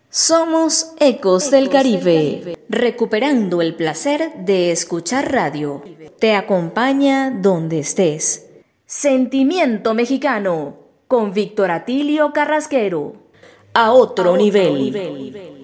Somos Ecos del Caribe, recuperando el placer de escuchar radio. Te acompaña donde estés. Sentimiento Mexicano, con Víctor Atilio Carrasquero. A otro nivel.